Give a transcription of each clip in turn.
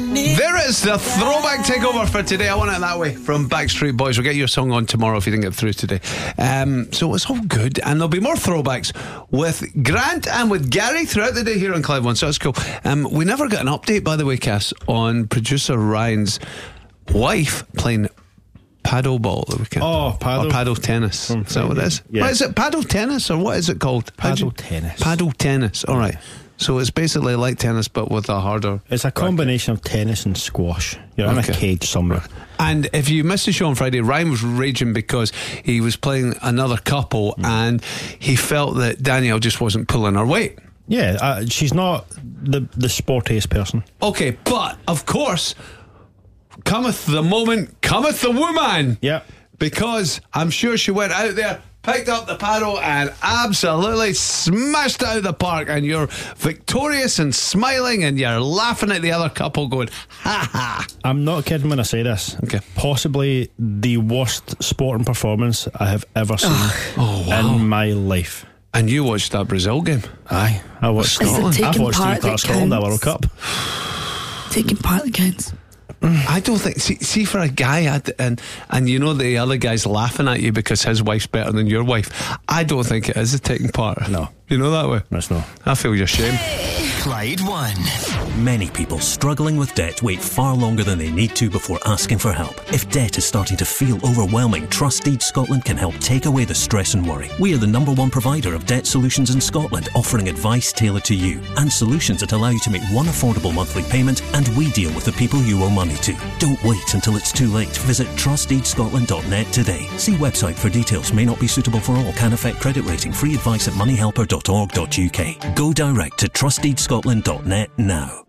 There is the throwback takeover for today. I want it that way from Backstreet Boys. We'll get your song on tomorrow if you didn't get through today. So it's all good, and there'll be more throwbacks with Grant and with Gary throughout the day here on Clive 1. So that's cool. We never got an update, by the way, Cass, on producer Ryan's wife playing paddleball the weekend. Oh, paddle tennis. Is that what it is? Yeah. What is it? Paddle tennis, or what is it called? Paddle tennis. Paddle tennis. All right. So it's basically like tennis, but with a harder. It's a combination of tennis and squash. You're in a cage somewhere. And if you missed the show on Friday, Ryan was raging because he was playing another couple and he felt that Danielle just wasn't pulling her weight. Yeah, she's not the sportiest person. Okay, but of course, cometh the moment, cometh the woman. Yeah. Because I'm sure she went out there, picked up the paddle and absolutely smashed it out of the park, and you're victorious and smiling and you're laughing at the other couple going, ha ha. I'm not kidding when I say this. Okay. Possibly the worst sporting performance I have ever seen in my life. And you watched that Brazil game? Aye, I watched Scotland. I've watched 3 parts of Scotland, the World Cup. Taking part that counts. I don't think. See, for a guy, and you know the other guy's laughing at you because his wife's better than your wife. I don't think it is a taking part. No, you know that way. It's not. I feel your shame. Clyde 1. Many people struggling with debt wait far longer than they need to before asking for help. If debt is starting to feel overwhelming, Trust Deed Scotland can help take away the stress and worry. We are the #1 provider of debt solutions in Scotland, offering advice tailored to you and solutions that allow you to make one affordable monthly payment, and we deal with the people you owe money to. Don't wait until it's too late. Visit trustdeedscotland.net today. See website for details. May not be suitable for all. Can affect credit rating. Free advice at moneyhelper.org.uk. Go direct to trustdeedscotland.net now.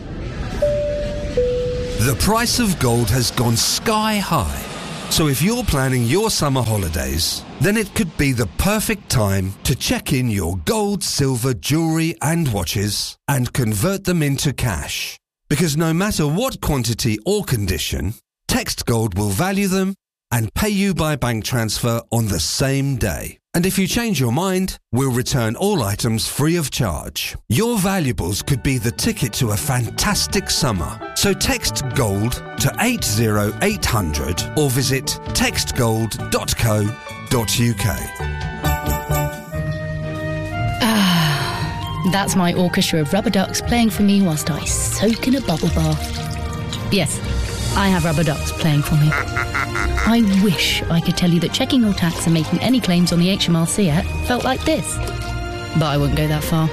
The price of gold has gone sky high. So if you're planning your summer holidays, then it could be the perfect time to check in your gold, silver, jewellery and watches and convert them into cash. Because no matter what quantity or condition, Text Gold will value them and pay you by bank transfer on the same day. And if you change your mind, we'll return all items free of charge. Your valuables could be the ticket to a fantastic summer. So text GOLD to 80800 or visit textgold.co.uk. That's my orchestra of rubber ducks playing for me whilst I soak in a bubble bath. Yes, I have rubber ducks playing for me. I wish I could tell you that checking your tax and making any claims on the HMRC app felt like this. But I wouldn't go that far.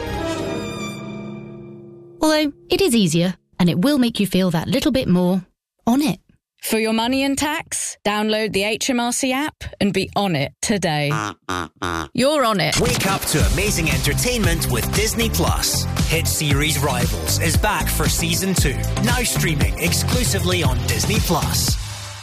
Although, it is easier, and it will make you feel that little bit more on it. For your money and tax, download the HMRC app and be on it today. You're on it. Wake up to amazing entertainment with Disney Plus. Hit series Rivals is back for season 2. Now streaming exclusively on Disney Plus.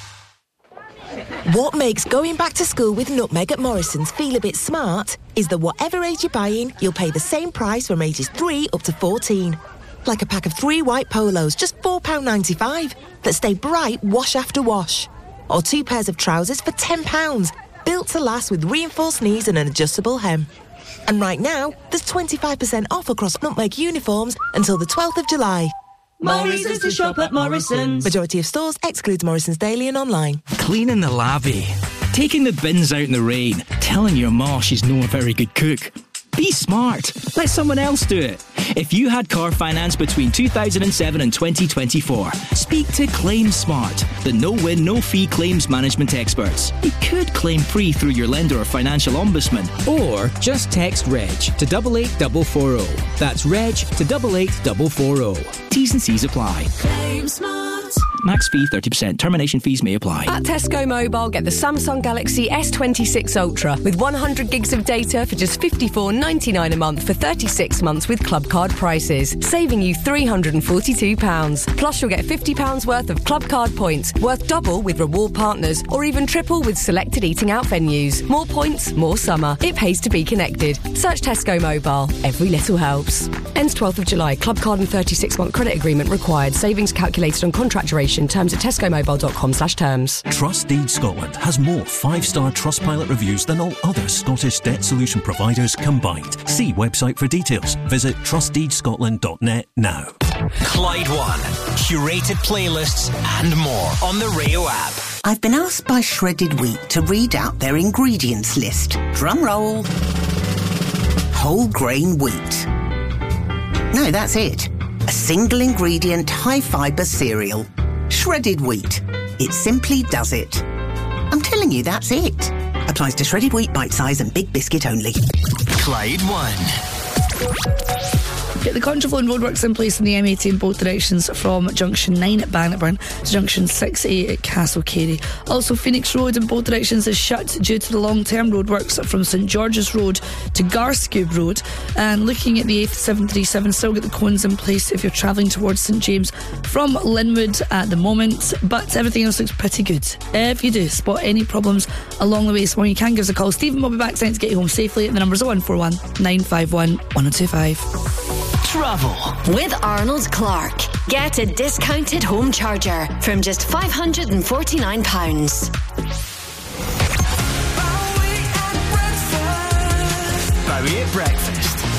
What makes going back to school with Nutmeg at Morrison's feel a bit smart is that whatever age you're buying, you'll pay the same price from ages 3 up to 14. Like a pack of 3 white polos, just £4.95, that stay bright wash after wash. Or 2 pairs of trousers for £10, built to last with reinforced knees and an adjustable hem. And right now, there's 25% off across Nutmeg uniforms until the 12th of July. Morrison's to shop at Morrison's. Majority of stores excludes Morrison's Daily and online. Cleaning the lavvy, taking the bins out in the rain, telling your ma she's not a very good cook. Be smart. Let someone else do it. If you had car finance between 2007 and 2024, speak to Claim Smart, the no-win, no-fee claims management experts. You could claim free through your lender or financial ombudsman, or just text REG to 88440. That's REG to 88440. T's and C's apply. Claim Smart. Max fee 30%. Termination fees may apply. At Tesco Mobile, get the Samsung Galaxy S26 Ultra with 100 gigs of data for just $54.99 a month for 36 months with Club Card prices, saving you £342. Plus, you'll get £50 worth of Club Card points, worth double with reward partners, or even triple with selected eating out venues. More points, more summer. It pays to be connected. Search Tesco Mobile. Every little helps. Ends 12th of July. Club Card and 36-month credit agreement required. Savings calculated on contract duration condition. Terms at tescomobile.com/terms. Trust Deed Scotland has more 5-star Trustpilot reviews than all other Scottish debt solution providers combined. See website for details. Visit trustdeedscotland.net now. Clyde One. Curated playlists and more on the Rio app. I've been asked by Shredded Wheat to read out their ingredients list. Drum roll. Whole grain wheat. No, that's it. A single ingredient, high fibre cereal. Shredded wheat. It simply does it. I'm telling you, that's it. Applies to shredded wheat, bite size and big biscuit only. Clyde One. Get the Contraflow roadworks in place in the M80 in both directions from Junction 9 at Bannockburn to Junction 6A at Castlecarey. Also, Phoenix Road in both directions is shut due to the long-term roadworks from St George's Road to Garscube Road. And looking at the A737, still get the cones in place if you're travelling towards St James from Linwood at the moment, but everything else looks pretty good. If you do spot any problems along the way, so you can give us a call. Stephen will be back tonight to get you home safely. The number's 0141 951 1025. Travel with Arnold Clark. Get a discounted home charger from just £549. Bowie at breakfast.